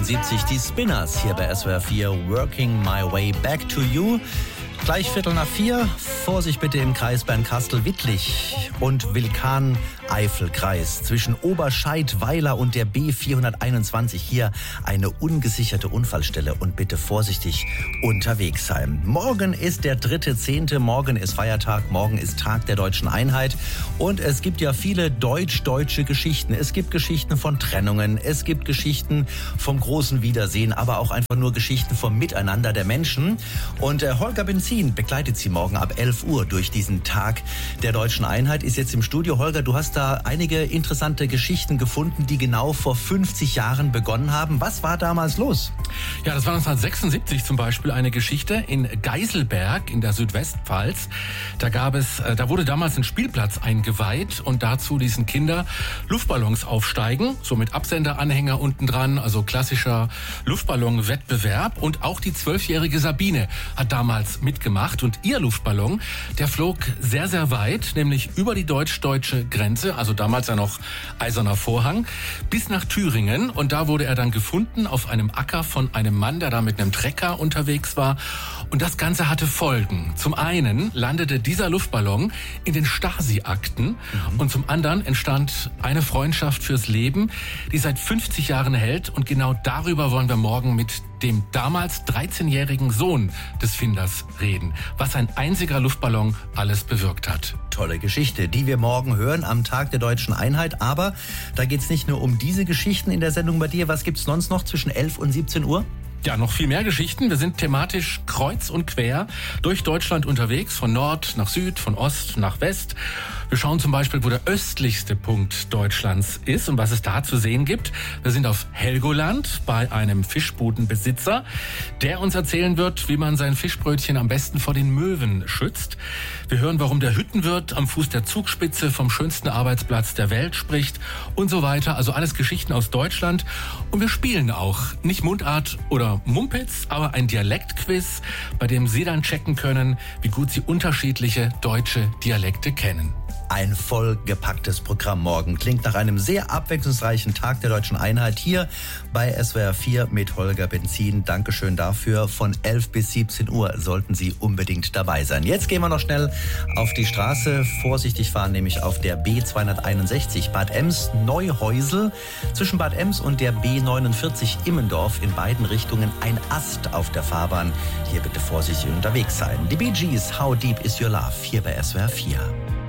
1972 die Spinners hier bei SWR 4, Working My Way Back to You. Gleich 3:45, Vorsicht bitte im Kreis Bernkastel-Wittlich und Vulkan-Eifel-Kreis. Zwischen Oberscheid-Weiler und der B421 hier eine ungesicherte Unfallstelle und bitte vorsichtig unterwegs sein. Morgen ist der 3.10., morgen ist Feiertag, morgen ist Tag der Deutschen Einheit und es gibt ja viele deutsch-deutsche Geschichten. Es gibt Geschichten von Trennungen, es gibt Geschichten vom großen Wiedersehen, aber auch einfach nur Geschichten vom Miteinander der Menschen. Und Holger Benzin begleitet Sie morgen ab 11 Uhr durch diesen Tag der Deutschen Einheit, ist jetzt im Studio. Holger, du hast da einige interessante Geschichten gefunden, die genau vor 50 Jahren begonnen haben. Was war damals los? Ja, das war 1976 zum Beispiel eine Geschichte in Geiselberg in der Südwestpfalz. Da wurde damals ein Spielplatz eingeweiht und dazu ließen Kinder Luftballons aufsteigen, so mit Absenderanhänger unten dran, also klassischer Luftballonwettbewerb. Und auch die 12-jährige Sabine hat damals mitgemacht und ihr Luftballon, der flog sehr, sehr weit, nämlich über die deutsch-deutsche Grenze, also damals ja noch Eiserner Vorhang, bis nach Thüringen. Und da wurde er dann gefunden auf einem Acker von einem Mann, der da mit einem Trecker unterwegs war. Und das Ganze hatte Folgen. Zum einen landete dieser Luftballon in den Stasi-Akten und zum anderen entstand eine Freundschaft fürs Leben, die seit 50 Jahren hält. Und genau darüber wollen wir morgen mit dem damals 13-jährigen Sohn des Finders reden, was ein einziger Luftballon alles bewirkt hat. Tolle Geschichte, die wir morgen hören am Tag der Deutschen Einheit. Aber da geht's nicht nur um diese Geschichten in der Sendung bei dir. Was gibt's sonst noch zwischen 11 und 17 Uhr? Ja, noch viel mehr Geschichten. Wir sind thematisch kreuz und quer durch Deutschland unterwegs, von Nord nach Süd, von Ost nach West. Wir schauen zum Beispiel, wo der östlichste Punkt Deutschlands ist und was es da zu sehen gibt. Wir sind auf Helgoland bei einem Fischbudenbesitzer, der uns erzählen wird, wie man sein Fischbrötchen am besten vor den Möwen schützt. Wir hören, warum der Hüttenwirt am Fuß der Zugspitze vom schönsten Arbeitsplatz der Welt spricht und so weiter. Also alles Geschichten aus Deutschland. Und wir spielen auch nicht Mundart oder Mumpitz, aber ein Dialektquiz, bei dem Sie dann checken können, wie gut Sie unterschiedliche deutsche Dialekte kennen. Ein vollgepacktes Programm morgen. Klingt nach einem sehr abwechslungsreichen Tag der Deutschen Einheit hier bei SWR 4 mit Holger Benzin. Dankeschön dafür. Von 11 bis 17 Uhr sollten Sie unbedingt dabei sein. Jetzt gehen wir noch schnell auf die Straße. Vorsichtig fahren, nämlich auf der B261 Bad Ems-Neuhäusel. Zwischen Bad Ems und der B49 Immendorf in beiden Richtungen ein Ast auf der Fahrbahn. Hier bitte vorsichtig unterwegs sein. Die Bee Gees, How Deep Is Your Love? Hier bei SWR 4.